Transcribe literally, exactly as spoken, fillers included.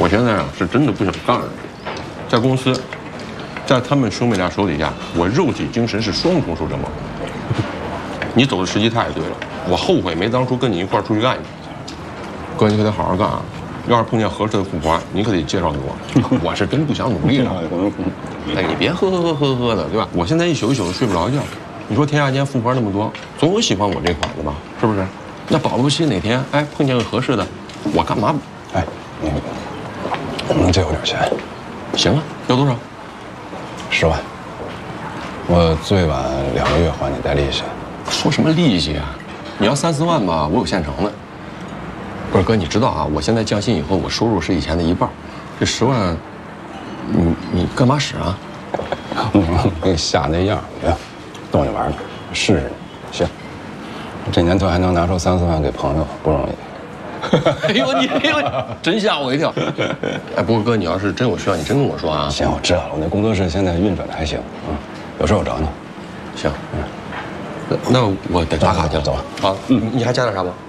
我现在啊是真的不想干了，在公司，在他们兄妹俩手底下，我肉体精神是双重受折磨。你走的时机太对了，我后悔没当初跟你一块儿出去干去。哥，你可得好好干啊！要是碰见合适的富婆，你可得介绍给我。我是真不想努力了。哎，你别呵呵呵呵呵的，对吧？我现在一宿一宿的睡不着觉。你说天下间富婆那么多，总有喜欢我这款的吧？是不是？那保不齐哪天哎碰见个合适的，我干嘛？ 哎，你能不能借我点钱？ 行啊，要多少？ 十万。我最晚两个月还你带利息。 说什么利息啊？你要三四万吧，我有现成的。不是哥，你知道啊？我现在降薪以后，我收入是以前的一半，这十万，你你干嘛使啊？ 给你吓那样，别逗你玩呢，试试你。行，这年头还能拿出三四万给朋友，不容易。 哎呦你，哎呦，真吓我一跳。哎，不过哥，你要是真有需要，你真跟我说啊。 行，我知道了，我那工作室现在运转的还行啊，有事我找你。 行，嗯，那那我得打卡去了。 走吧。 好，嗯，你还加点啥吗？